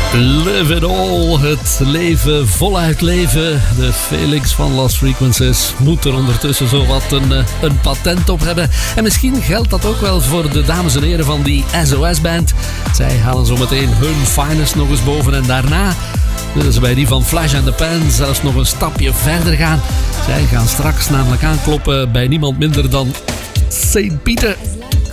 Live it all, het leven voluit leven. De Felix van Lost Frequencies moet er ondertussen zo wat een patent op hebben. En misschien geldt dat ook wel voor de dames en heren van die SOS-band. Zij halen zo meteen hun finest nog eens boven. En daarna willen ze bij die van Flash and the Pan zelfs nog een stapje verder gaan. Zij gaan straks namelijk aankloppen bij niemand minder dan St. Peter.